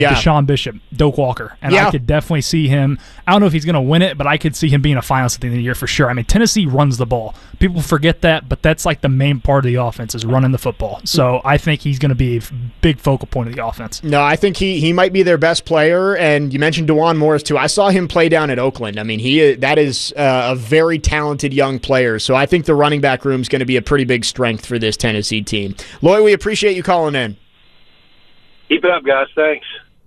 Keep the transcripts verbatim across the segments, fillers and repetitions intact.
Yeah. Deshaun Bishop, Doak Walker. And Yeah. I could definitely see him. I don't know if he's going to win it, but I could see him being a finalist at the end of the year for sure. I mean, Tennessee runs the ball. People forget that, but that's like the main part of the offense is running the football. So I think he's going to be a big focal point of the offense. No, I think he he might be their best player. And you mentioned DeJuan Morris, too. I saw him play down at Oakland. I mean, he that is uh, a very talented young player. So I think the running back room is going to be a pretty big strength for this Tennessee team. Lloyd, we appreciate you calling in. Keep it up, guys. Thanks.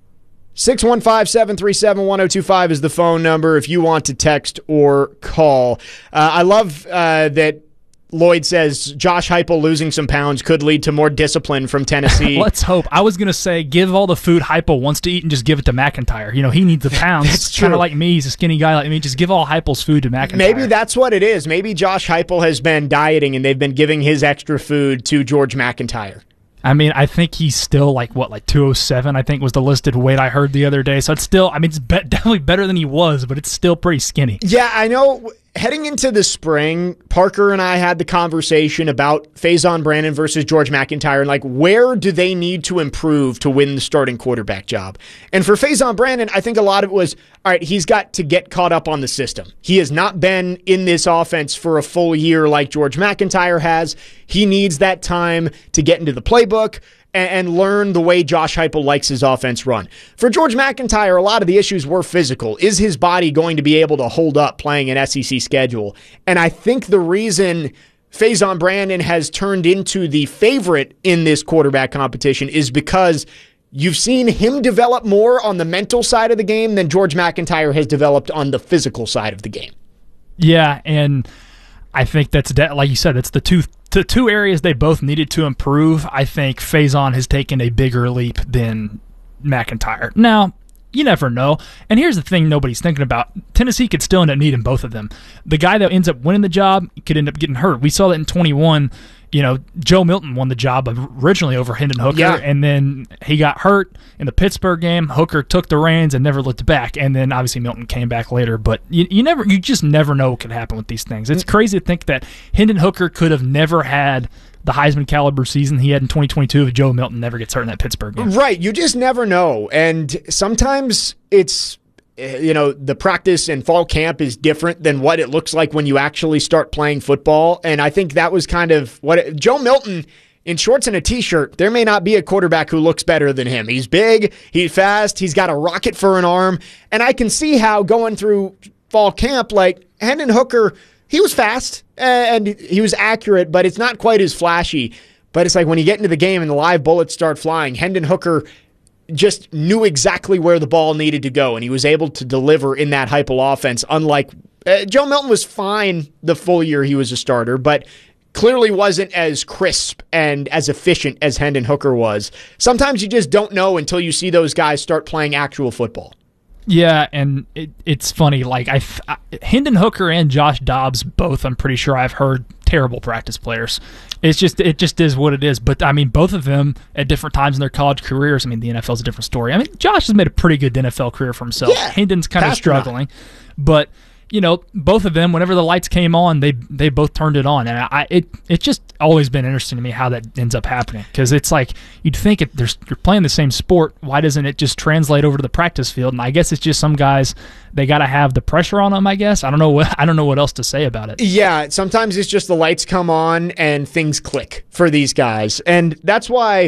six one five, seven three seven, one oh two five is the phone number if you want to text or call. Uh, I love uh, that Lloyd says Josh Heupel losing some pounds could lead to more discipline from Tennessee. Let's hope. I was going to say give all the food Heupel wants to eat and just give it to McIntyre. You know, he needs the pounds. That's Kind true. of like me. He's a skinny guy like me. Just give all Heupel's food to McIntyre. Maybe that's what it is. Maybe Josh Heupel has been dieting and they've been giving his extra food to George McIntyre. I mean, I think he's still like, what, like two oh seven, I think was the listed weight I heard the other day. So it's still, I mean, it's be- definitely better than he was, but it's still pretty skinny. Yeah, I know. Heading into the spring, Parker and I had the conversation about Faison Brandon versus George McIntyre and like where do they need to improve to win the starting quarterback job. And for Faison Brandon, I think a lot of it was, all right, he's got to get caught up on the system. He has not been in this offense for a full year like George McIntyre has. He needs that time to get into the playbook and learn the way Josh Heupel likes his offense run. For George McIntyre, a lot of the issues were physical. Is his body going to be able to hold up playing an S E C schedule? And I think the reason Faison Brandon has turned into the favorite in this quarterback competition is because you've seen him develop more on the mental side of the game than George McIntyre has developed on the physical side of the game. Yeah, and I think that's, de- like you said, it's the two the two areas they both needed to improve. I think Faison has taken a bigger leap than McIntyre. Now, you never know. And here's the thing nobody's thinking about. Tennessee could still end up needing both of them. The guy that ends up winning the job could end up getting hurt. We saw that in twenty-one. You know, Joe Milton won the job originally over Hendon Hooker, Yeah. and then he got hurt in the Pittsburgh game. Hooker took the reins and never looked back, and then obviously Milton came back later. But you, you never, you just never know what can happen with these things. It's crazy to think that Hendon Hooker could have never had the Heisman caliber season he had in twenty twenty-two if Joe Milton never gets hurt in that Pittsburgh game. Right, you just never know, and sometimes it's. You know, the practice and fall camp is different than what it looks like when you actually start playing football. And I think that was kind of what it, Joe Milton in shorts and a t-shirt, there may not be a quarterback who looks better than him. He's big, he's fast, he's got a rocket for an arm. And I can see how going through fall camp, like Hendon Hooker, he was fast and he was accurate, but it's not quite as flashy. But it's like when you get into the game and the live bullets start flying, Hendon Hooker just knew exactly where the ball needed to go, and he was able to deliver in that Heupel offense, unlike uh, Joe Milton was fine the full year he was a starter, but clearly wasn't as crisp and as efficient as Hendon Hooker was. Sometimes you just don't know until you see those guys start playing actual football. Yeah, and it, it's funny. Like I, I, Hendon Hooker and Josh Dobbs, both I'm pretty sure I've heard terrible practice players. It's just it just is what it is. But I mean, both of them at different times in their college careers. I mean, the N F L is a different story. I mean, Josh has made a pretty good N F L career for himself. Yeah, Hendon's kind of Pastor struggling, but you know, both of them, whenever the lights came on, they they both turned it on, and I it it's just always been interesting to me how that ends up happening, because it's like you'd think it, there's you're playing the same sport, why doesn't it just translate over to the practice field? And I guess it's just some guys, they got to have the pressure on them. I guess I don't know what I don't know what else to say about it. Yeah, sometimes it's just the lights come on and things click for these guys, and that's why,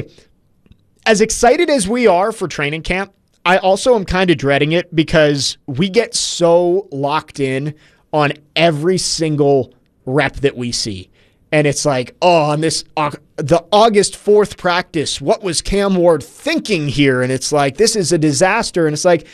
as excited as we are for training camp, I also am kind of dreading it because we get so locked in on every single rep that we see. And it's like, oh, on this, uh, the August fourth practice, what was Cam Ward thinking here? And it's like, this is a disaster. And it's like,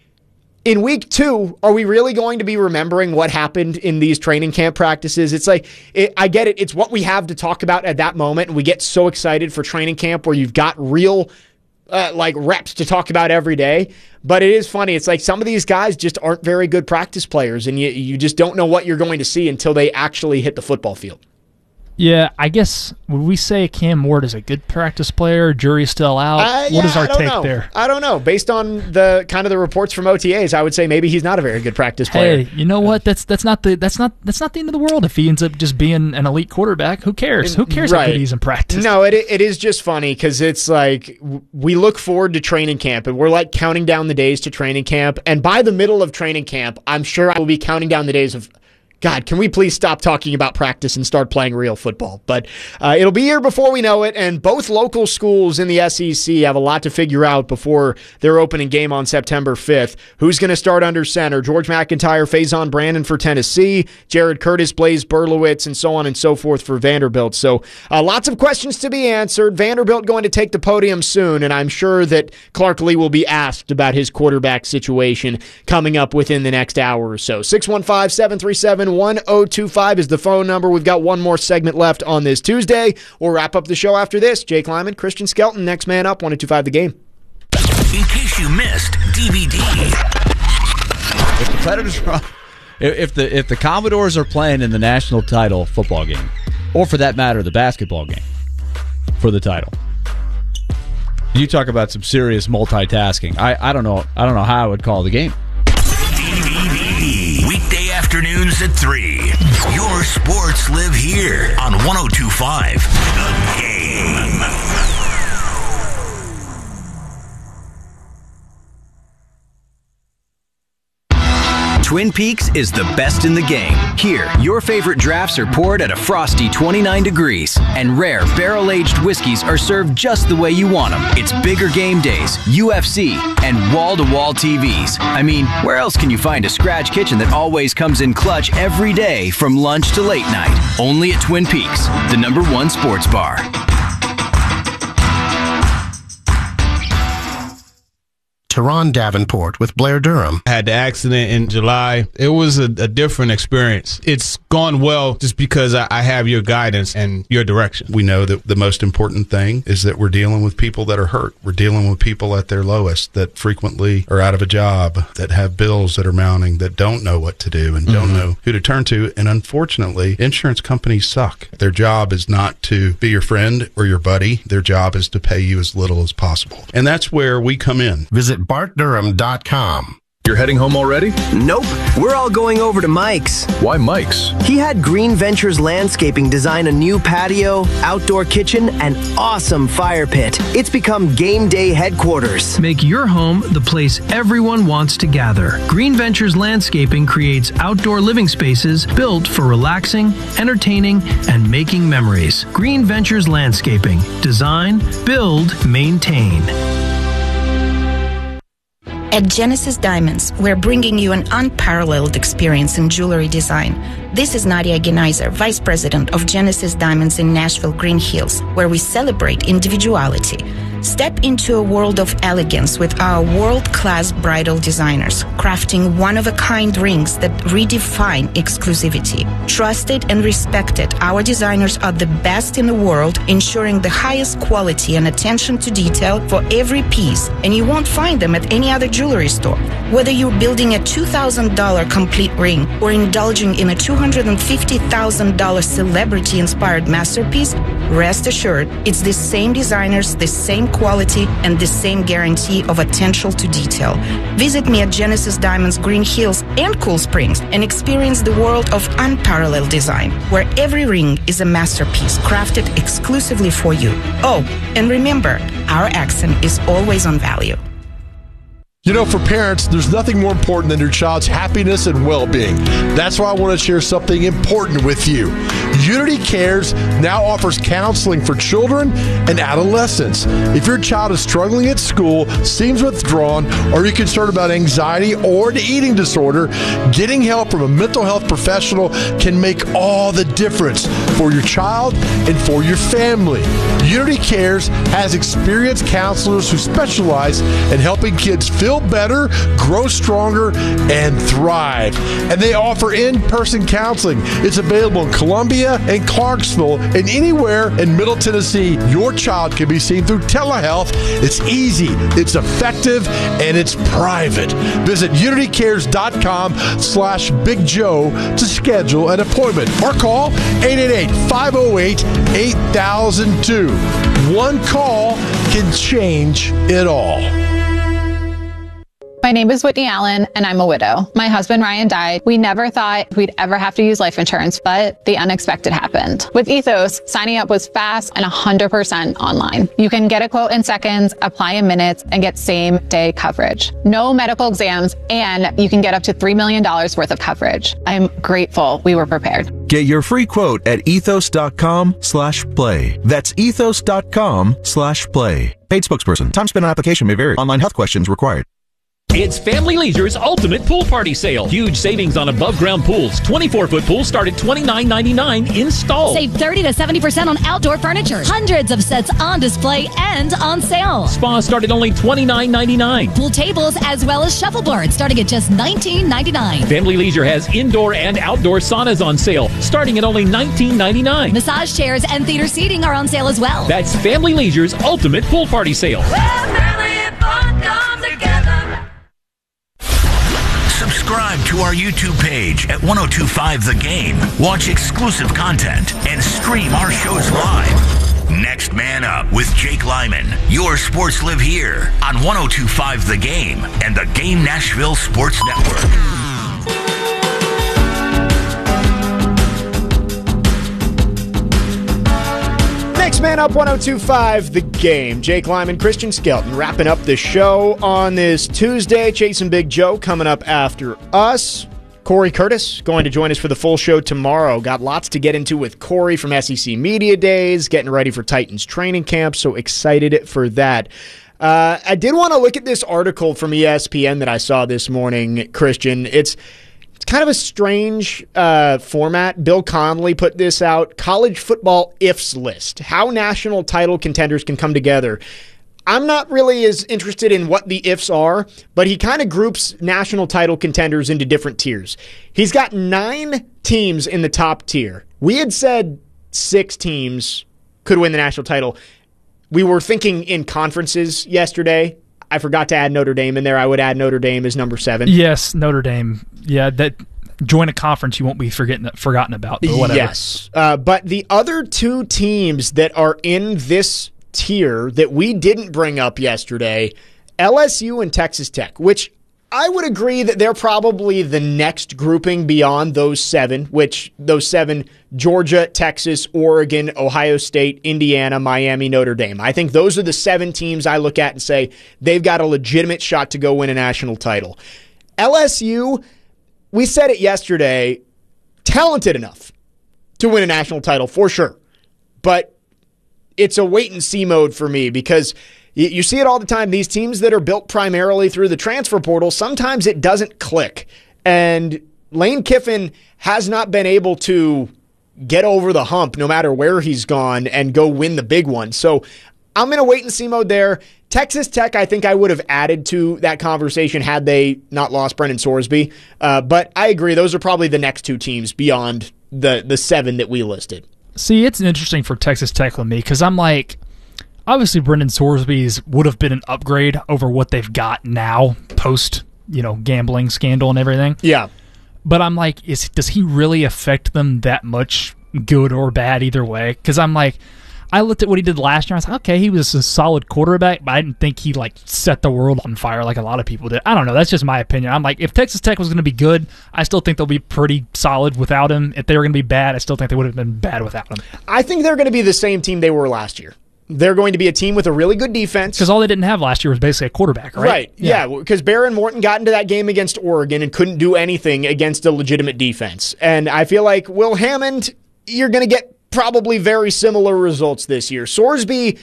in week two, are we really going to be remembering what happened in these training camp practices? It's like, it, I get it. It's what we have to talk about at that moment. And we get so excited for training camp where you've got real Uh, like reps to talk about every day. But it is funny. It's like some of these guys just aren't very good practice players, and you you just don't know what you're going to see until they actually hit the football field. Yeah, I guess, would we say Cam Ward is a good practice player? Jury's still out? Uh, yeah, what is our I don't take know. there? I don't know. Based on the kind of the reports from O T As, I would say maybe he's not a very good practice player. Hey, you know what? That's that's not the that's not that's not the end of the world if he ends up just being an elite quarterback. Who cares? Who cares Right. how good he's in practice? No, it it is just funny because it's like we look forward to training camp and we're like counting down the days to training camp. And by the middle of training camp, I'm sure I will be counting down the days of, God, can we please stop talking about practice and start playing real football? But uh, it'll be here before we know it, and both local schools in the S E C have a lot to figure out before their opening game on September fifth. Who's going to start under center? George McIntyre, Faison Brandon for Tennessee, Jared Curtis, Blaze Berlowitz, and so on and so forth for Vanderbilt. So uh, lots of questions to be answered. Vanderbilt going to take the podium soon, and I'm sure that Clark Lee will be asked about his quarterback situation coming up within the next hour or so. six one five, seven three seven, one oh two five is the phone number. We've got one more segment left on this Tuesday. We'll wrap up the show after this. Jake Lyman, Christian Skelton, next man up, one oh two five The Game. In case you missed D V D. If the Predators are, if the if the Commodores are playing in the national title football game, or for that matter, the basketball game for the title, you talk about some serious multitasking. I, I don't know I don't know how I would call the game. Weekday afternoons at three. Your sports live here on one oh two five The Game. Twin Peaks is the best in the game. Here, your favorite drafts are poured at a frosty twenty-nine degrees, and rare barrel-aged whiskeys are served just the way you want them. It's bigger game days, U F C, and wall-to-wall T Vs. I mean, where else can you find a scratch kitchen that always comes in clutch every day from lunch to late night? Only at Twin Peaks, the number one sports bar. Teron Davenport with Blair Durham. I had the accident in July. It was a, a different experience. It's gone well just because I, I have your guidance and your direction. We know that the most important thing is that we're dealing with people that are hurt. We're dealing with people at their lowest that frequently are out of a job, that have bills that are mounting, that don't know what to do and don't mm-hmm. know who to turn to. And unfortunately, insurance companies suck. Their job is not to be your friend or your buddy. Their job is to pay you as little as possible. And that's where we come in. Visit bart durham dot com. You're heading home already? Nope. We're all going over to Mike's. Why Mike's? He had Green Ventures Landscaping design a new patio, outdoor kitchen, and awesome fire pit. It's become game day headquarters. Make your home the place everyone wants to gather. Green Ventures Landscaping creates outdoor living spaces built for relaxing, entertaining, and making memories. Green Ventures Landscaping. Design, build, maintain. At Genesis Diamonds, we're bringing you an unparalleled experience in jewelry design. This is Nadia Genaiser, Vice President of Genesis Diamonds in Nashville, Green Hills, where we celebrate individuality. Step into a world of elegance with our world-class bridal designers, crafting one-of-a-kind rings that redefine exclusivity. Trusted and respected, our designers are the best in the world, ensuring the highest quality and attention to detail for every piece, and you won't find them at any other jewelry store. Whether you're building a two thousand dollars complete ring or indulging in a two hundred fifty thousand dollars celebrity-inspired masterpiece, rest assured, it's the same designers, the same quality, and the same guarantee of attention to detail. Visit me at Genesis Diamonds Green Hills and Cool Springs and experience the world of unparalleled design, where every ring is a masterpiece crafted exclusively for you. Oh, and remember, our accent is always on value. You know, for parents, there's nothing more important than your child's happiness and well-being. That's why I want to share something important with you. Unity Cares now offers counseling for children and adolescents. If your child is struggling at school, seems withdrawn, or you're concerned about anxiety or an eating disorder, getting help from a mental health professional can make all the difference for your child and for your family. Unity Cares has experienced counselors who specialize in helping kids feel better, grow stronger, and thrive. And they offer in-person counseling. It's available in Columbia, in Clarksville, and anywhere in Middle Tennessee your child can be seen through telehealth. It's easy, it's effective, and it's private. Visit unitycares.com slash Big Joe to schedule an appointment or call eight eight eight, five oh eight, eight thousand two. One call can change it all. My name is Whitney Allen, and I'm a widow. My husband, Ryan, died. We never thought we'd ever have to use life insurance, but the unexpected happened. With Ethos, signing up was fast and one hundred percent online. You can get a quote in seconds, apply in minutes, and get same-day coverage. No medical exams, and you can get up to three million dollars worth of coverage. I'm grateful we were prepared. Get your free quote at ethos.com slash play. That's ethos.com slash play. Paid spokesperson. Time spent on application may vary. Online health questions required. It's Family Leisure's Ultimate Pool Party Sale. Huge savings on above-ground pools. twenty-four foot pools start at twenty-nine ninety-nine installed. Save thirty to seventy percent on outdoor furniture. Hundreds of sets on display and on sale. Spas start at only twenty-nine ninety-nine. Pool tables as well as shuffleboards starting at just nineteen ninety-nine. Family Leisure has indoor and outdoor saunas on sale starting at only nineteen ninety-nine. Massage chairs and theater seating are on sale as well. That's Family Leisure's Ultimate Pool Party Sale. Subscribe to our YouTube page at ten twenty-five The Game. Watch exclusive content and stream our shows live. Next Man Up with Jake Lyman. Your sports live here on ten twenty-five The Game and the Game Nashville Sports Network. Next Man Up, ten twenty-five The Game. Jake Lyman, Christian Skelton, wrapping up the show on this Tuesday. Chasing Big Joe coming up after us. Corey Curtis going to join us for the full show tomorrow. Got lots to get into with Corey from S E C Media Days, getting ready for Titans training camp, so excited for that. Uh, I did want to look at this article from E S P N that I saw this morning, Christian. It's It's kind of a strange uh, format. Bill Connelly put this out. College football ifs list. How national title contenders can come together. I'm not really as interested in what the ifs are, but he kind of groups national title contenders into different tiers. He's got nine teams in the top tier. We had said six teams could win the national title. We were thinking in conferences yesterday. I forgot to add Notre Dame in there. I would add Notre Dame as number seven. Yes, Notre Dame. Yeah, that join a conference you won't be forgetting forgotten about. But whatever. Yes, uh, but the other two teams that are in this tier that we didn't bring up yesterday, L S U and Texas Tech, which I would agree that they're probably the next grouping beyond those seven, which those seven, Georgia, Texas, Oregon, Ohio State, Indiana, Miami, Notre Dame. I think those are the seven teams I look at and say they've got a legitimate shot to go win a national title. L S U, we said it yesterday, talented enough to win a national title for sure. But it's a wait-and-see mode for me because you see it all the time. These teams that are built primarily through the transfer portal, sometimes it doesn't click. And Lane Kiffin has not been able to get over the hump no matter where he's gone and go win the big one. So I'm in a wait-and-see mode there. Texas Tech, I think I would have added to that conversation had they not lost Brennan Sorsby. Uh, but I agree, those are probably the next two teams beyond the, the seven that we listed. See, it's interesting for Texas Tech with me because I'm like, obviously Brendan Sorsby's would have been an upgrade over what they've got now post, you know, gambling scandal and everything. Yeah. But I'm like, is does he really affect them that much, good or bad either way? Because I'm like, I looked at what he did last year. I was like, okay, he was a solid quarterback, but I didn't think he like set the world on fire like a lot of people did. I don't know. That's just my opinion. I'm like, if Texas Tech was going to be good, I still think they'll be pretty solid without him. If they were going to be bad, I still think they would have been bad without him. I think they're going to be the same team they were last year. They're going to be a team with a really good defense. Because all they didn't have last year was basically a quarterback, right? Right, yeah, because yeah, Bear and Morton got into that game against Oregon and couldn't do anything against a legitimate defense. And I feel like Will Hammond, you're going to get probably very similar results this year. Sorsby,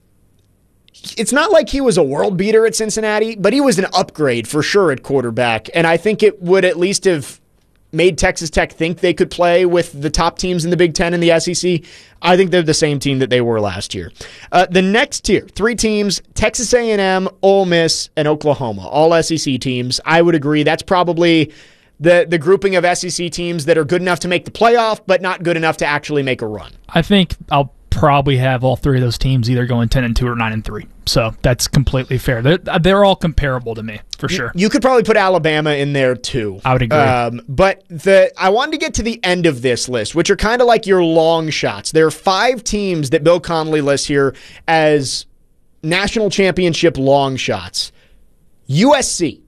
it's not like he was a world beater at Cincinnati, but he was an upgrade for sure at quarterback. And I think it would at least have made Texas Tech think they could play with the top teams in the Big Ten and the S E C. I think they're the same team that they were last year. Uh, the next tier, three teams, Texas A and M, Ole Miss, and Oklahoma, all S E C teams. I would agree that's probably the the grouping of S E C teams that are good enough to make the playoff, but not good enough to actually make a run. I think I'll probably have all three of those teams either going ten and two or nine and three. So that's completely fair. They're, they're all comparable to me, for sure. You, you could probably put Alabama in there too. I would agree. Um, but the I wanted to get to the end of this list, which are kind of like your long shots. There are five teams that Bill Connolly lists here as national championship long shots. U S C.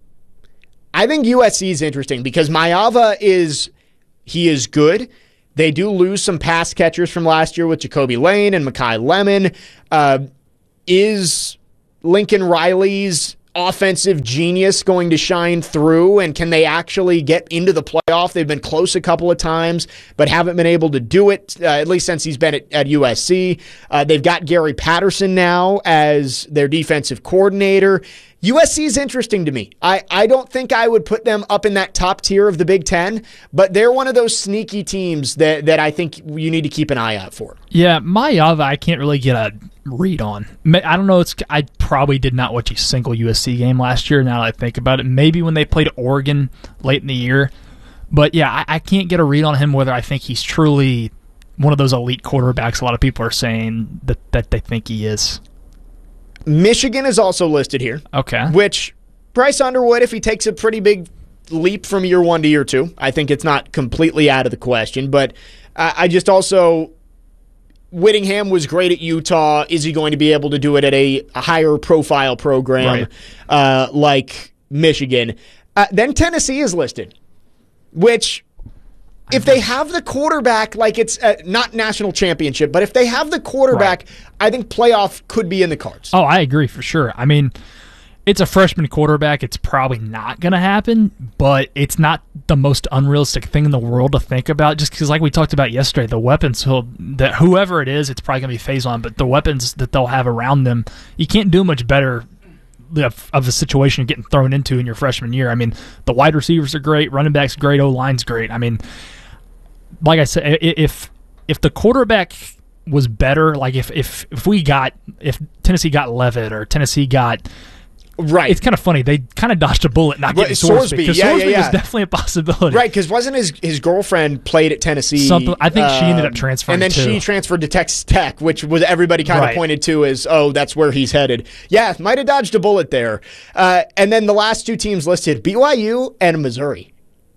I think U S C is interesting because Maeva is, he is good. They do lose some pass catchers from last year with Jacoby Lane and Mekhi Lemon. Uh, is Lincoln Riley's offensive genius going to shine through, and can they actually get into the playoff? They've been close a couple of times, but haven't been able to do it, uh, at least since he's been at, at U S C. Uh, they've got Gary Patterson now as their defensive coordinator. U S C is interesting to me. I, I don't think I would put them up in that top tier of the Big Ten, but they're one of those sneaky teams that, that I think you need to keep an eye out for. Yeah, Maeva, I can't really get a read on. I don't know. It's I probably did not watch a single U S C game last year, now that I think about it. Maybe when they played Oregon late in the year. But yeah, I, I can't get a read on him whether I think he's truly one of those elite quarterbacks a lot of people are saying that, that they think he is. Michigan is also listed here. Okay. Which, Bryce Underwood, if he takes a pretty big leap from year one to year two, I think it's not completely out of the question. But uh, I just also, Whittingham was great at Utah. Is he going to be able to do it at a, a higher profile program right. uh, like Michigan? Uh, then Tennessee is listed, which... If they have the quarterback, like it's uh, not national championship, but if they have the quarterback, right. I think playoff could be in the cards. Oh, I agree for sure. I mean, it's a freshman quarterback. It's probably not going to happen, but it's not the most unrealistic thing in the world to think about just because, like we talked about yesterday, the weapons, that whoever it is, it's probably going to be Faison, but the weapons that they'll have around them, you can't do much better of, of a situation you're getting thrown into in your freshman year. I mean, the wide receivers are great, running backs great, O-line's great. I mean, like I said, if if the quarterback was better, like if if if we got if Tennessee got Levitt or Tennessee got right, it's kind of funny they kind of dodged a bullet not getting Sorsby, Sorsby because yeah, Sorsby yeah, yeah. was definitely a possibility, right? Because wasn't his his girlfriend played at Tennessee? Something I think um, she ended up transferring, and then too. she transferred to Texas Tech, which was everybody kind of right. pointed to as oh that's where he's headed. Yeah, might have dodged a bullet there. Uh, and then the last two teams listed: B Y U and Missouri.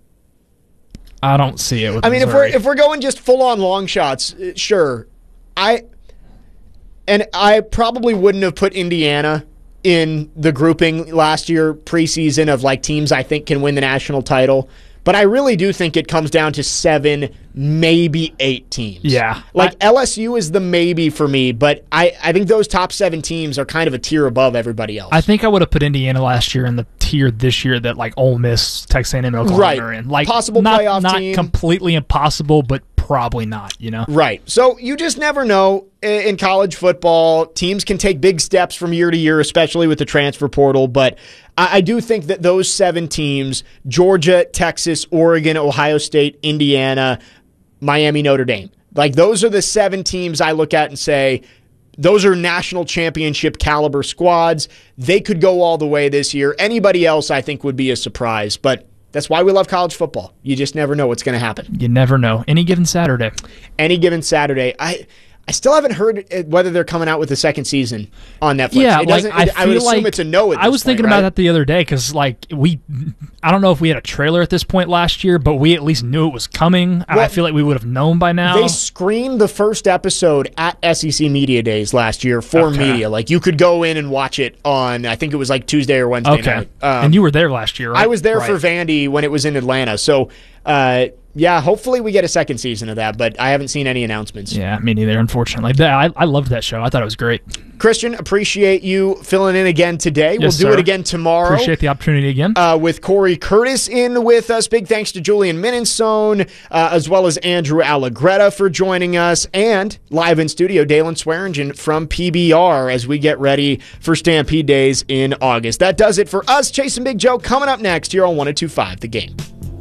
I don't see it with I mean, Missouri. if we're if we're going just full on long shots, sure. I and I probably wouldn't have put Indiana in the grouping last year preseason of like teams I think can win the national title. But I really do think it comes down to seven, maybe eight teams. Yeah. Like I, L S U is the maybe for me, but I, I think those top seven teams are kind of a tier above everybody else. I think I would have put Indiana last year in the tier this year that like Ole Miss, Texas A and M, Oklahoma right. are in. Like possible not, playoff not team. completely impossible, but probably not, you know? Right. So you just never know in college football. Teams can take big steps from year to year, especially with the transfer portal, but I do think that those seven teams, Georgia, Texas, Oregon, Ohio State, Indiana, Miami, Notre Dame, like those are the seven teams I look at and say, those are national championship caliber squads. They could go all the way this year. Anybody else I think would be a surprise, but that's why we love college football. You just never know what's going to happen. You never know. Any given Saturday. Any given Saturday. I I still haven't heard whether they're coming out with a second season on Netflix. Yeah, it like, it, I, I would assume like, it's a no at this I was point, thinking right? about that the other day because, like, we, I don't know if we had a trailer at this point last year, but we at least knew it was coming, and well, I feel like we would have known by now. They screened the first episode at S E C Media Days last year for okay. media. Like, you could go in and watch it on, I think it was like Tuesday or Wednesday okay. night. Um, and you were there last year, right? I was there right. for Vandy when it was in Atlanta. So, uh, yeah, hopefully we get a second season of that, but I haven't seen any announcements. Yeah, me neither, unfortunately. I, I loved that show. I thought it was great. Christian, appreciate you filling in again today. Yes, we'll do sir. it again tomorrow. Appreciate the opportunity again. Uh, with Corey Curtis in with us. Big thanks to Julian Minensone, uh, as well as Andrew Allegretta for joining us. And live in studio, Dalen Swearingen from P B R as we get ready for Stampede Days in August. That does it for us. Chase and Big Joe coming up next here on one oh two point five The Game.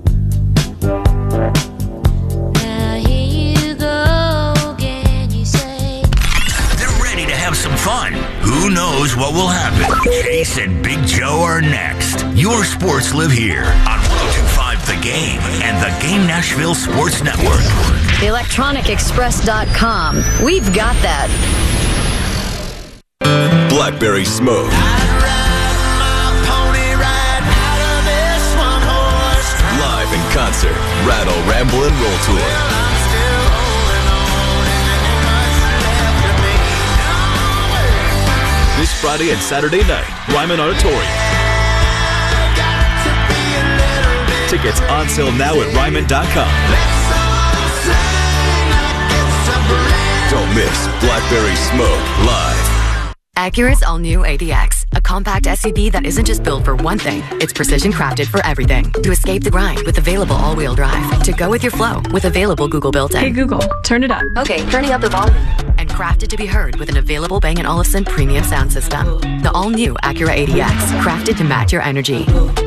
Have some fun. Who knows what will happen? Chase and Big Joe are next. Your sports live here on one oh two point five The Game and the Game Nashville Sports Network. electronic express dot com. We've got that. Blackberry Smoke. Live in concert, Rattle, Ramble, and Roll Tour. This Friday and Saturday night, Ryman Auditorium. Tickets on sale now at Ryman dot com. Don't miss Blackberry Smoke live. Acura's all-new A D X, a compact S U V that isn't just built for one thing, it's precision crafted for everything. To escape the grind with available all-wheel drive. To go with your flow with available Google built-in. Hey Google, turn it up. Okay, turning up the volume. And crafted to be heard with an available Bang and Olufsen premium sound system. The all-new Acura A D X, crafted to match your energy.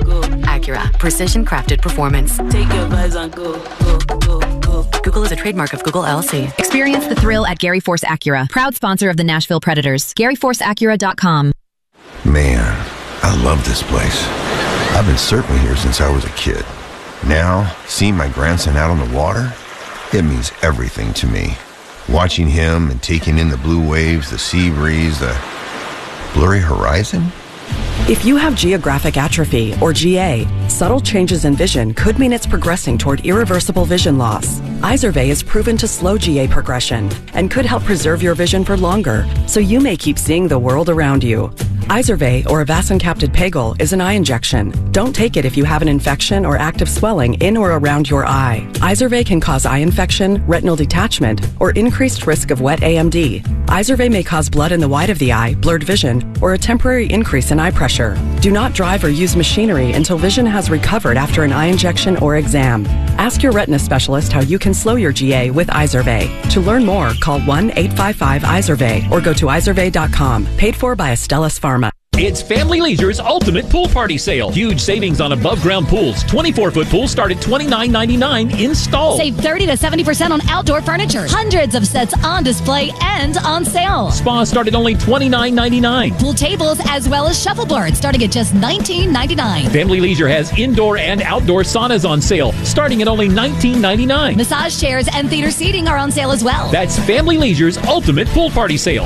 Acura, precision crafted performance. Take your vibes on go, go, go, go. Google is a trademark of Google L L C. Experience the thrill at Gary Force Acura, proud sponsor of the Nashville Predators. Gary Force Acura dot com. Man, I love this place. I've been surfing here since I was a kid. Now, seeing my grandson out on the water, it means everything to me. Watching him and taking in the blue waves, the sea breeze, the blurry horizon. If you have geographic atrophy, or G A, subtle changes in vision could mean it's progressing toward irreversible vision loss. Izervay is proven to slow G A progression and could help preserve your vision for longer, so you may keep seeing the world around you. Izervay, or avacincaptad pegol, is an eye injection. Don't take it if you have an infection or active swelling in or around your eye. Izervay can cause eye infection, retinal detachment, or increased risk of wet A M D. Izervay may cause blood in the white of the eye, blurred vision, or a temporary increase in eye pressure. Do not drive or use machinery until vision has recovered after an eye injection or exam. Ask your retina specialist how you can slow your G A with Izervay. To learn more, call one eight five five Izervay or go to Izervay dot com. Paid for by Astellas Pharma. It's Family Leisure's ultimate pool party sale. Huge savings on above-ground pools. twenty-four foot pools start at twenty-nine ninety-nine installed. Save thirty to seventy percent on outdoor furniture. Hundreds of sets on display and on sale. Spas start at only twenty-nine ninety-nine. Pool tables as well as shuffleboards starting at just nineteen ninety-nine. Family Leisure has indoor and outdoor saunas on sale starting at only nineteen ninety-nine. Massage chairs and theater seating are on sale as well. That's Family Leisure's ultimate pool party sale.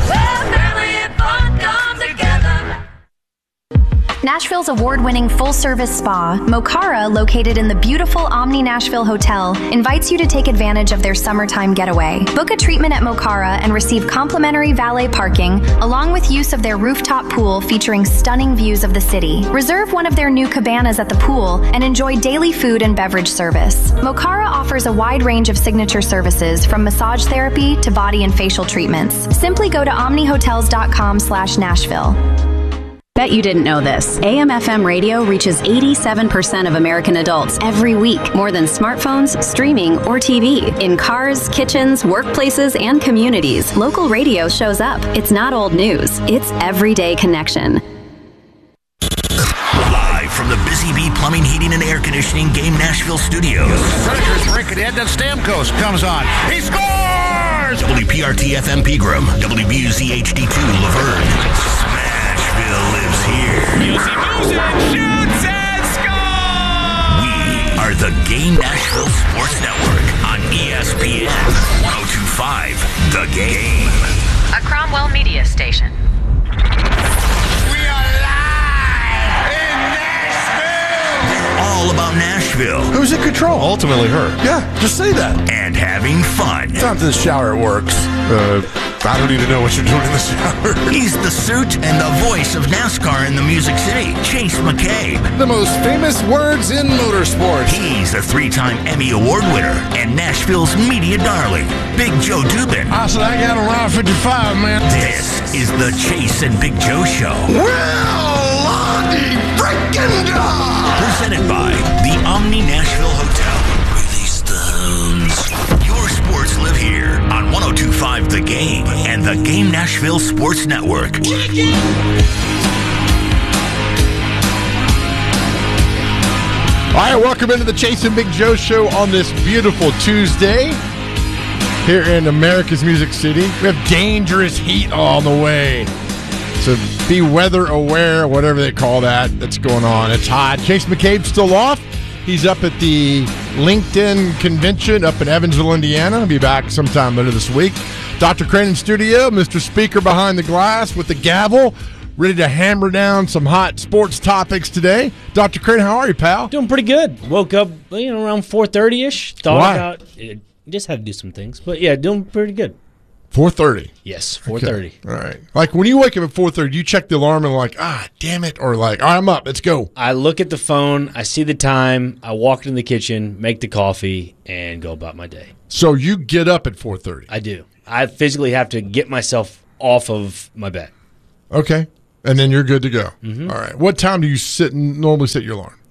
Nashville's award-winning full-service spa, Mocara, located in the beautiful Omni Nashville Hotel, invites you to take advantage of their summertime getaway. Book a treatment at Mocara and receive complimentary valet parking, along with use of their rooftop pool featuring stunning views of the city. Reserve one of their new cabanas at the pool and enjoy daily food and beverage service. Mocara offers a wide range of signature services, from massage therapy to body and facial treatments. Simply go to omni hotels dot com slash Nashville. Bet you didn't know this. A M F M radio reaches eighty-seven percent of American adults every week, more than smartphones, streaming, or T V. In cars, kitchens, workplaces, and communities, local radio shows up. It's not old news. It's everyday connection. Live from the Busy Bee Plumbing, Heating, and Air Conditioning Game Nashville studios. Predators break it in, then Stamkos comes on. He scores! W P R T F M Pegram, W B U Z H D two Laverne. Smashville lives here. Music, music, shoots and scores! We are the Game Nashville Sports Network on E S P N one oh two point five The Game. A Cromwell media station. All about Nashville. Who's in control? Ultimately her. Yeah, just say that. And having fun. Time to the shower, it works. Uh, I don't need to know what you're doing in the shower. He's the suit and the voice of NASCAR in the Music City, Chase McCabe. The most famous words in motorsports. He's a three-time Emmy Award winner and Nashville's media darling, Big Joe Dubin. I said I got around fifty-five, man. This is the Chase and Big Joe Show. Well, Lonnie freaking dog! Presented by the Omni Nashville Hotel. Release the hounds. Your sports live here on one oh two point five The Game and the Game Nashville Sports Network. All right, welcome into the Chase and Big Joe Show on this beautiful Tuesday here in America's Music City. We have dangerous heat on the way. So be weather aware, whatever they call that, that's going on. It's hot. Chase McCabe's still off. He's up at the LinkedIn convention up in Evansville, Indiana. He'll be back sometime later this week. Doctor Crane in studio, Mister Speaker behind the glass with the gavel, ready to hammer down some hot sports topics today. Doctor Crane, how are you, pal? Doing pretty good. Woke up, you know, around four thirty-ish. Thought Why? about it. Just had to do some things. But, yeah, doing pretty good. four thirty. Yes, four thirty. Okay. All right. Like, when you wake up at four thirty, you check the alarm and like, ah, damn it, or like, all right, I'm up, let's go. I look at the phone, I see the time, I walk into the kitchen, make the coffee, and go about my day. So you get up at four thirty? I do. I physically have to get myself off of my bed. Okay. And then you're good to go. Mm-hmm. All right. What time do you sit normally set your alarm?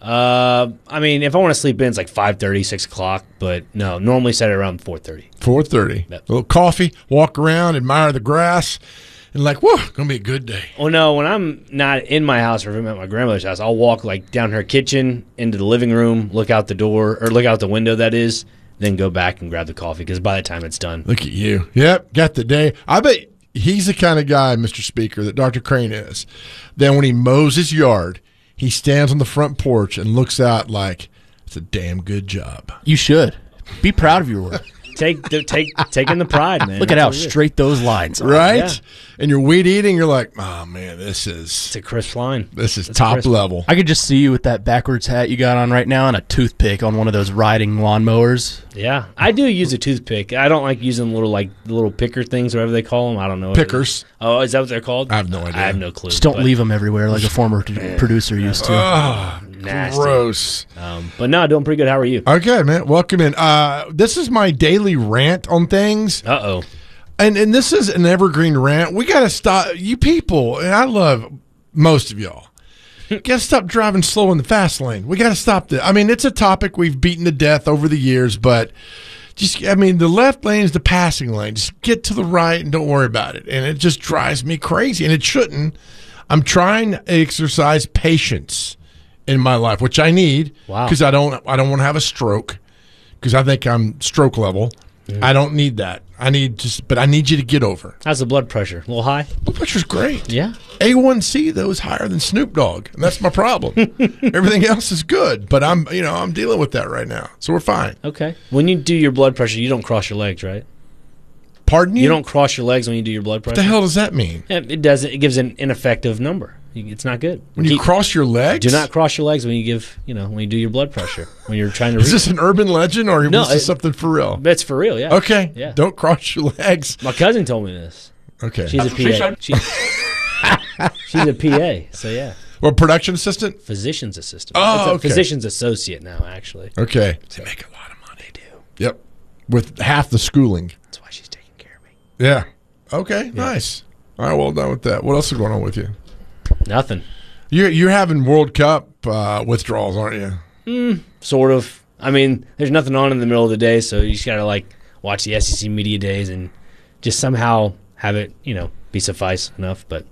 Uh, I mean, if I want to sleep in, it's like five thirty, six o'clock. But no, normally set it around four thirty. four thirty. Yep. A little coffee, walk around, admire the grass, and like, whoa, going to be a good day. Well, no, when I'm not in my house or if I'm at my grandmother's house, I'll walk like down her kitchen into the living room, look out the door, or look out the window, that is, then go back and grab the coffee because by the time it's done. Look at you. Yep, got the day. I bet he's the kind of guy, Mister Speaker, that Doctor Crane is. Then when he mows his yard, he stands on the front porch and looks out like, it's a damn good job. You should. Be proud of your work. Take the, take taking the pride, man. Look at how straight those lines are. Right? Yeah. And you're weed eating, you're like, oh, man, this is... It's a crisp line. This is It's top crisp. level. I could just see you with that backwards hat you got on right now and a toothpick on one of those riding lawnmowers. Yeah, I do use a toothpick. I don't like using little like the little picker things, whatever they call them. I don't know. Pickers. Oh, is that what they're called? I have no idea. I have no clue. Just don't but- leave them everywhere like a former t- producer used to. Oh, Nasty. gross. Um, but no, doing pretty good. How are you? Okay, man. Welcome in. Uh, this is my daily rant on things. Uh oh. And and this is an evergreen rant. We got to stop. You people, and I love most of y'all, got to stop driving slow in the fast lane. We got to stop that. I mean, it's a topic we've beaten to death over the years, but just, I mean, the left lane is the passing lane. Just get to the right and don't worry about it. And it just drives me crazy, and it shouldn't. I'm trying to exercise patience in my life, which I need Wow. because I don't I don't want to have a stroke because I think I'm stroke level. Mm. I don't need that. I need just, but I need you to get over. How's the blood pressure? A little high? Blood pressure's great. Yeah. A one C though is higher than Snoop Dogg, and that's my problem. Everything else is good, but I'm you know I'm dealing with that right now, so we're fine. Okay. When you do your blood pressure, you don't cross your legs, right? Pardon you? You don't cross your legs when you do your blood What pressure. the hell does that mean? Yeah, it doesn't. It gives an ineffective number. It's not good. When you Keep- cross your legs? Do not cross your legs when you give. You know when you do your blood pressure when you're trying to. Is read. this an urban legend or No, is this it- something for real? That's for real. Yeah. Okay. Yeah. Don't cross your legs. My cousin told me this. Okay. She's a P A. She, she's a P A. So yeah. Well, production assistant? Physician's assistant. Oh, It's a okay. physician's associate now, actually. Okay. They make a lot of money. They do. Yep. With half the schooling. That's why she's taking care of me. Yeah. Okay. Nice. All right. Well done with that. What else is going on with you? Nothing. You're you're having World Cup uh, withdrawals, aren't you? Mm, sort of. I mean, there's nothing on in the middle of the day, so you just gotta like watch the S E C media days and just somehow have it, you know, be suffice enough. But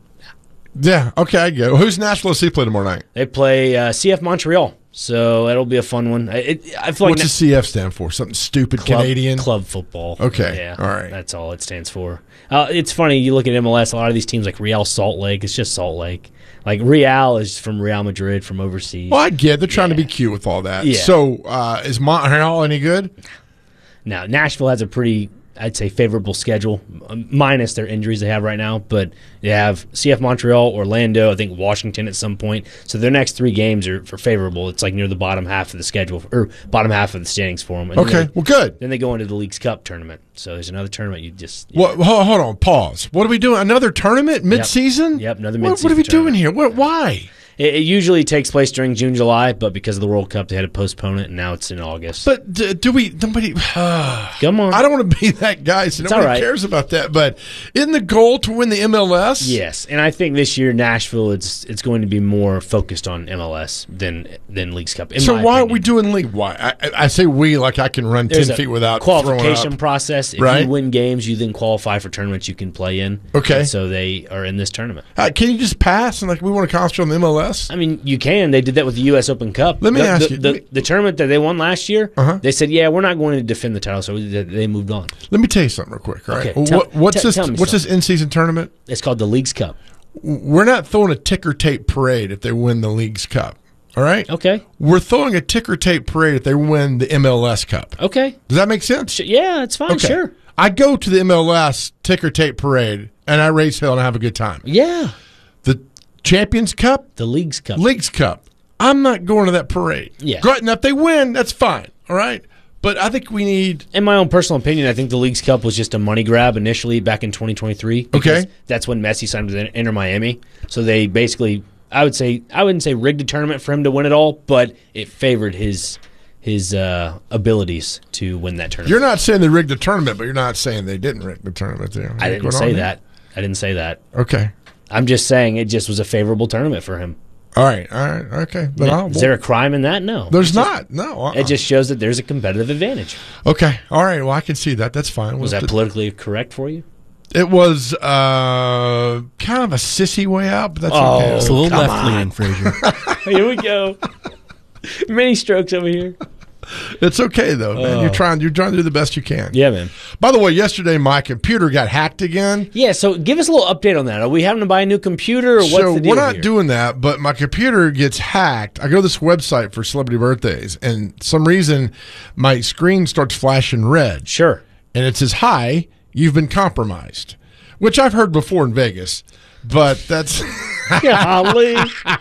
Yeah. Okay. I get it. Who's National S C play tomorrow night? they play uh, C F Montreal, so that'll be a fun one. I- It, I feel like What's the C F stand for? Something stupid club, Canadian? club football. Okay. Yeah. All right. That's all it stands for. Uh, it's funny. You look at M L S. A lot of these teams like Real Salt Lake. It's just Salt Lake. Like Real is from Real Madrid from overseas. Well, I get it. They're trying to be cute with all that. Yeah. So uh, is Montreal any good? Now, Nashville has a pretty, I'd say, favorable schedule, um, minus their injuries they have right now. But they have C F Montreal, Orlando, I think Washington at some point. So their next three games are for favorable. It's like near the bottom half of the schedule, or bottom half of the standings for them. And Okay, then they- well, good. Then they go into the League's Cup tournament. So there's another tournament you just. What? Hold, hold on. Pause. What are we doing? Another tournament mid-season? Yep, another What, mid-season what are we tournament. doing here? What? Why? It, it usually takes place during June, July, but because of the World Cup, they had to postpone it, and now it's in August. But do, do we? Nobody. Come on. I don't want to be that guy. So It's nobody all right. cares about that. But isn't the goal to win the M L S? Yes, and I think this year Nashville it's it's going to be more focused on M L S than than League's Cup. in So my why opinion. are we doing league? Why? I, I- I say we like I can run There's ten a feet without qualification throwing up. process. If Right. you win games, you then qualify for tournaments you can play in. Okay. And so they are in this tournament. Uh, can you just pass and like we want to concentrate on the M L S? I mean, you can. They did that with the U S Open Cup. Let me the, ask the, you- the, the tournament that they won last year. Uh-huh. They said, "Yeah, we're not going to defend the title," so they they moved on. Let me tell you something real quick. All right. Okay, tell- what, what's tell- this? tell me What's this in-season tournament? It's called the League's Cup. We're not throwing a ticker tape parade if they win the league's cup. All right? Okay. We're throwing a ticker tape parade if they win the M L S Cup. Okay. Does that make sense? Yeah, it's fine. Okay. Sure. I go to the M L S ticker tape parade, and I race hell and I have a good time. Yeah. The Champions Cup? The Leagues Cup. Leagues Cup. I'm not going to that parade. Yeah. Great. Now, if they win, that's fine. All right? But I think we need... In my own personal opinion, I think the Leagues Cup was just a money grab initially back in twenty twenty-three. Okay. That's when Messi signed with Inter Miami. So they basically, I would say, I wouldn't say rigged a tournament for him to win it all, but it favored his his uh, abilities to win that tournament. You're not saying they rigged the tournament, but you're not saying they didn't rig the tournament. There. I didn't say that. I didn't say that. Okay. I'm just saying it just was a favorable tournament for him. All right, all right, okay. But Is I'll, there a crime in that? No. There's It's not. just- no. Uh-uh. It just shows that there's a competitive advantage. Okay, all right. Well, I can see that. That's fine. Was We'll that have to- politically correct for you? It was uh, kind of a sissy way out, but that's Oh, okay. it's a little Come left-leaning, on. Frazier. Here we go. Mini strokes over here. It's okay though, man. Oh. You're trying. You're trying to do the best you can. Yeah, man. By the way, yesterday my computer got hacked again. Yeah, so give us a little update on that. Are we having to buy a new computer, or what's so the deal we're not here? doing that, but my computer gets hacked. I go to this website for celebrity birthdays, and some reason my screen starts flashing red. Sure. And it says, "Hi, you've been compromised," which I've heard before in Vegas, but that's. Golly.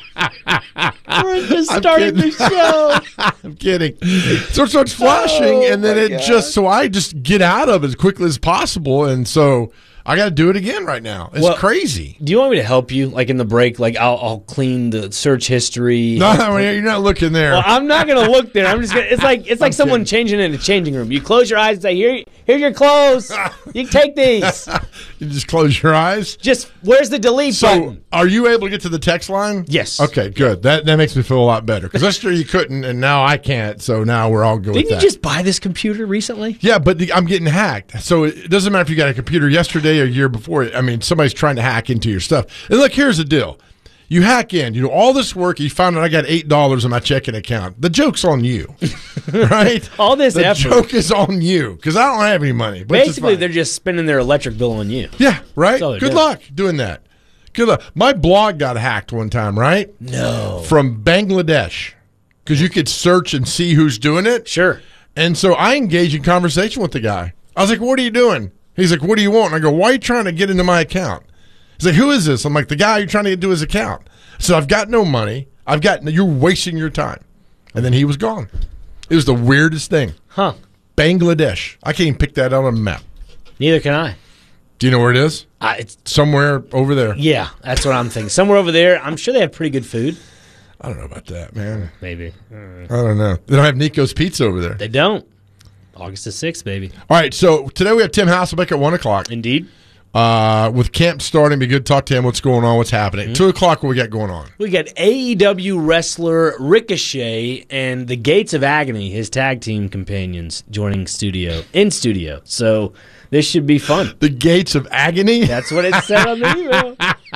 We're just I'm starting the kidding. show. I'm kidding. So it starts flashing, Oh, and then my it God. just so I just get out of it as quickly as possible, and so I got to do it again right now. It's Well, crazy. Do you want me to help you, like in the break? Like I'll, I'll clean the search history. No, no, you're not looking there. Well, I'm not gonna look there. I'm just gonna. It's like it's like I'm someone kidding. changing in a changing room. You close your eyes and say, "Here, here's your clothes. You can take these." You just close your eyes. Just where's the delete So, button? are you able to get to the text line? Yes. Okay, good. That that makes me feel a lot better because yesterday you couldn't, and now I can't. So now we're all good Didn't with you that. just buy this computer recently? Yeah, but the, I'm getting hacked. So it doesn't matter if you got a computer yesterday or a year before. I mean, somebody's trying to hack into your stuff. And look, here's the deal. You hack in, you do all this work, you found out I got eight dollars in my checking account. The joke's on you, right? All this the effort. joke is on you because I don't have any money. Which is Basically, fine. they're just spending their electric bill on you. Yeah, right? That's all they're Good doing. luck doing that. Good luck. My blog got hacked one time, right? No. From Bangladesh because you could search and see who's doing it. Sure. And so I engaged in conversation with the guy. I was like, "What are you doing?" He's like, "What do you want?" And I go, "Why are you trying to get into my account?" He's like, "Who is this?" I'm like, "The guy you're trying to get into his account." So I've got no money. I've got you're wasting your time. And then he was gone. It was the weirdest thing. Huh. Bangladesh. I can't even pick that out on a map. Neither can I. Do you know where it is? Uh, it's somewhere over there. Yeah, that's what I'm thinking. Somewhere over there. I'm sure they have pretty good food. I don't know about that, man. Maybe. I don't know. They don't have Nico's Pizza over there. They don't. August the sixth, baby. All right, so today we have Tim Hasselbeck at one o'clock. Indeed. Uh, with camp starting, be good to talk to him. What's going on? What's happening? Mm-hmm. Two o'clock, what we got going on? We got A E W wrestler Ricochet and the Gates of Agony, his tag team companions, joining studio in studio. So this should be fun. The Gates of Agony? That's what it said on the email.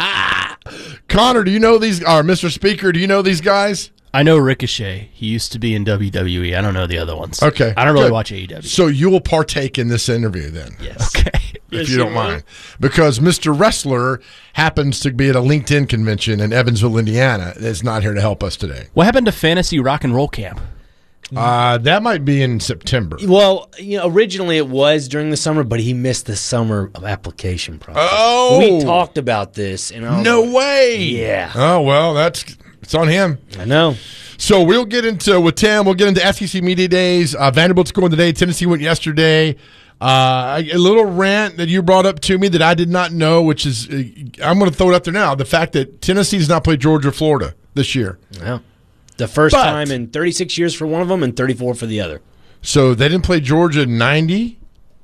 Connor, do you know these? Or Mister Speaker, do you know these guys? I know Ricochet. He used to be in W W E. I don't know the other ones. Okay. I don't really good. watch A E W. So you will partake in this interview then? Yes. Okay. If Yes, you you don't will. mind. Because Mister Wrestler happens to be at a LinkedIn convention in Evansville, Indiana. Is not here to help us today. What happened to Fantasy Rock and Roll Camp? Uh, that might be in September. Well, you know, originally it was during the summer, but he missed the summer of application process. Oh. We talked about this. And I was No like, way. Yeah. Oh, well, that's it's on him. I know. So we'll get into, with Tim, we'll get into S E C Media Days. Uh, Vanderbilt's going today. Tennessee went yesterday. Uh, a little rant that you brought up to me that I did not know, which is, uh, I'm going to throw it up there now. The fact that Tennessee's not played Georgia or Florida this year. Yeah. The first But- time in thirty-six years for one of them and thirty-four for the other. So they didn't play Georgia in ninety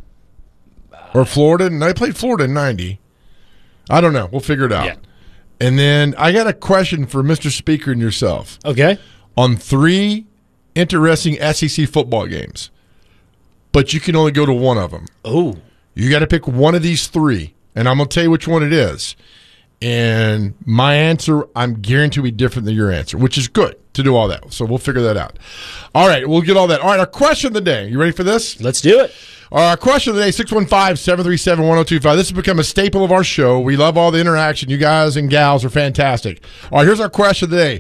or Florida. No, they played Florida in ninety. I don't know. We'll figure it out. Yeah. And then I got a question for Mister Speaker and yourself. Okay. On three interesting S E C football games, but you can only go to one of them. Oh. You got to pick one of these three, and I'm going to tell you which one it is. And my answer, I'm guaranteed to be different than your answer, which is good to do all that. So we'll figure that out. All right, we'll get all that. All right, our question of the day. You ready for this? Let's do it. Our question of the day, six one five, seven three seven, one oh two five. This has become a staple of our show. We love all the interaction. You guys and gals are fantastic. All right, here's our question of the day.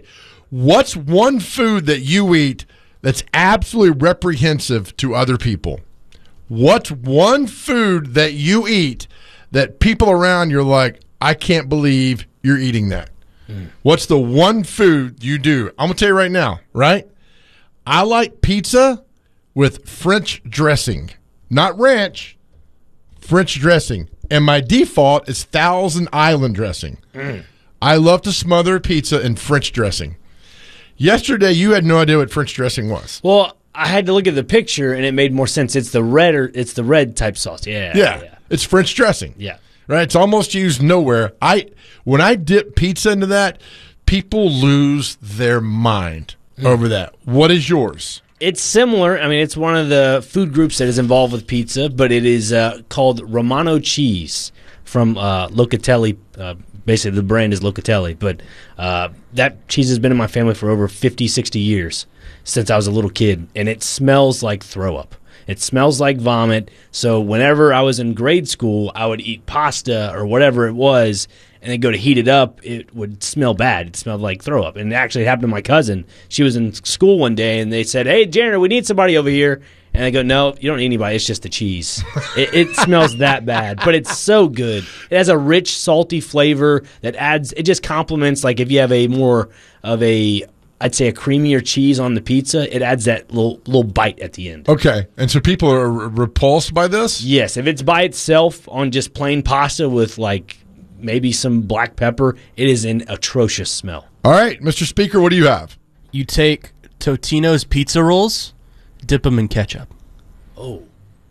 What's one food that you eat that's absolutely reprehensive to other people? What's one food that you eat that people around you're like, I can't believe you're eating that? Mm. What's the one food you do? I'm going to tell you right now, right? I like pizza with French dressing. Not ranch, French dressing. And my default is Thousand Island dressing. Mm. I love to smother a pizza in French dressing. Yesterday, you had no idea what French dressing was. Well, I had to look at the picture, and it made more sense. It's the red or it's the red type sauce. Yeah, yeah, yeah. It's French dressing. Yeah, right. It's almost used nowhere. I when I dip pizza into that, people lose their mind mm. over that. What is yours? It's similar. I mean, it's one of the food groups that is involved with pizza, but it is uh, called Romano cheese from uh, Locatelli. Uh, basically, the brand is Locatelli, but uh, that cheese has been in my family for over fifty, sixty years. Since I was a little kid, and it smells like throw up. It smells like vomit. So whenever I was in grade school, I would eat pasta or whatever it was, and then go to heat it up. It would smell bad. It smelled like throw up. And it actually happened to my cousin. She was in school one day, and they said, "Hey, janitor, we need somebody over here." And I go, "No, you don't need anybody. It's just the cheese." it, it smells that bad, but it's so good. It has a rich, salty flavor that adds. It just complements, like if you have a more of a I'd say a creamier cheese on the pizza, it adds that little little bite at the end. Okay. And so people are repulsed by this? Yes. If it's by itself on just plain pasta with like maybe some black pepper, it is an atrocious smell. All right. Mister Speaker, what do you have? You take Totino's pizza rolls, dip them in ketchup. Oh.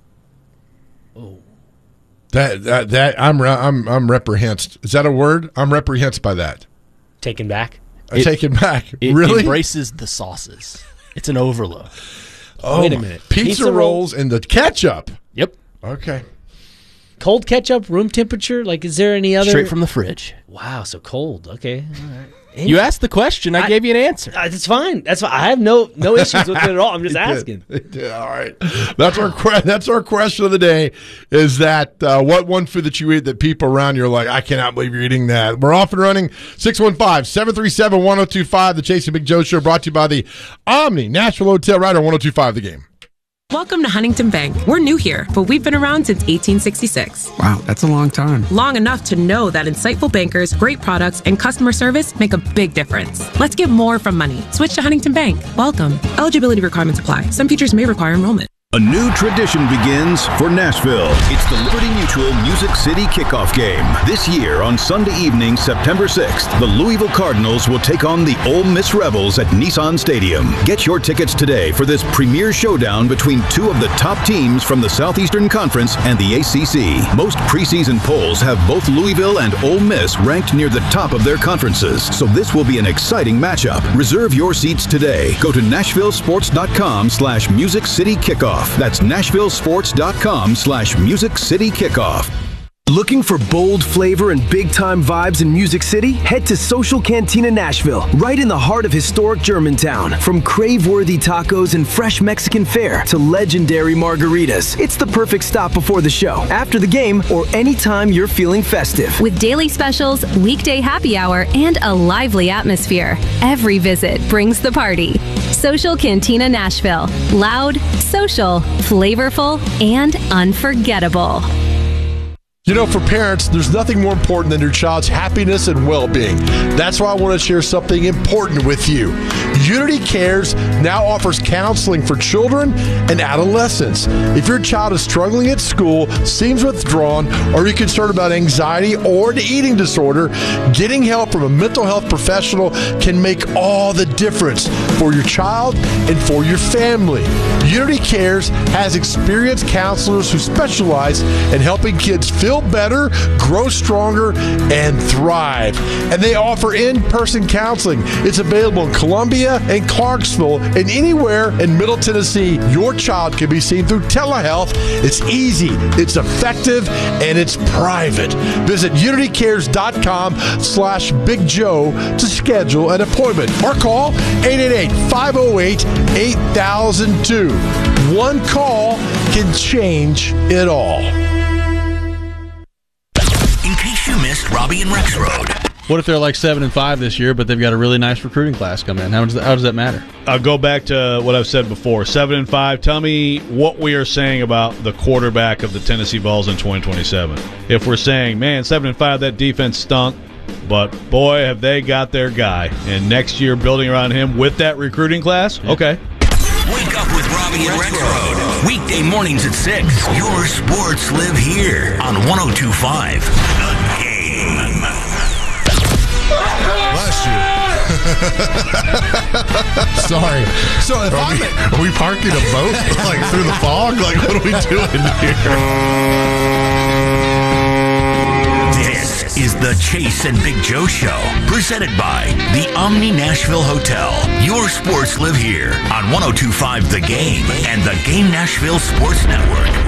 Oh. That that that I'm I'm I'm reprehensed. Is that a word? I'm reprehensed by that. Taken back? I take it back. It really? embraces the sauces. It's an overload. Oh, wait a minute. Pizza, Pizza rolls and the ketchup. Yep. Okay. Cold ketchup, room temperature? Like, is there any other? Straight from the fridge. Wow, so cold. Okay. All right. You asked the question. I, I gave you an answer. Uh, it's fine. That's fine. I have no no issues with it at all. I'm just asking. All right. That's our que- that's our question of the day. Is that uh, what one food that you eat that people around you are like, I cannot believe you're eating that? We're off and running. six one five, seven three seven, one oh two five. The Chasing Big Joe Show, brought to you by the Omni Nashville Hotel, right on one oh two five The Game. Welcome to Huntington Bank. We're new here, but we've been around since eighteen sixty-six. Wow, that's a long time. Long enough to know that insightful bankers, great products, and customer service make a big difference. Let's get more from money. Switch to Huntington Bank. Welcome. Eligibility requirements apply. Some features may require enrollment. A new tradition begins for Nashville. It's the Liberty Mutual Music City Kickoff Game. This year on Sunday evening, September sixth, the Louisville Cardinals will take on the Ole Miss Rebels at Nissan Stadium. Get your tickets today for this premier showdown between two of the top teams from the Southeastern Conference and the A C C. Most preseason polls have both Louisville and Ole Miss ranked near the top of their conferences, so this will be an exciting matchup. Reserve your seats today. Go to nashvillesports.com slash Music City Kickoff. That's nashvillesports.com slash Music City Kickoff. Looking for bold flavor and big-time vibes in Music City? Head to Social Cantina Nashville, right in the heart of historic Germantown. From crave-worthy tacos and fresh Mexican fare to legendary margaritas, it's the perfect stop before the show, after the game, or anytime you're feeling festive. With daily specials, weekday happy hour, and a lively atmosphere, every visit brings the party. Social Cantina Nashville. Loud, social, flavorful, and unforgettable. You know, for parents, there's nothing more important than your child's happiness and well-being. That's why I want to share something important with you. Unity Cares now offers counseling for children and adolescents. If your child is struggling at school, seems withdrawn, or you're concerned about anxiety or an eating disorder, getting help from a mental health professional can make all the difference for your child and for your family. Unity Cares has experienced counselors who specialize in helping kids feel better, grow stronger, and thrive. And they offer in-person counseling. It's available in Columbia and Clarksville and anywhere in Middle Tennessee. Your child can be seen through telehealth. It's easy, it's effective, and it's private. Visit unitycares.com slash Big Joe to schedule an appointment or call eight eight eight, five oh eight, eight thousand two. One call can change it all. In case you missed Robbie and Rex Road, What if they're like seven and five this year, but they've got a really nice recruiting class come in? How does that, how does that matter? I'll go back to what I've said before. Seven and five. Tell me what we are saying about the quarterback of the Tennessee Vols in twenty twenty-seven. If we're saying, man, seven and five, that defense stunk, but boy, have they got their guy. And next year, building around him with that recruiting class, yeah. Okay. Wake up with Robbie and Rexroad. Weekday mornings at six. Your sports live here on one oh two point five. The Game. Bless you. Sorry. So if are, we, are we parking a boat like through the fog? Like, what are we doing here? This is the Chase and Big Joe Show, presented by the Omni Nashville Hotel. Your sports live here on one oh two point five The Game and the Game Nashville Sports Network.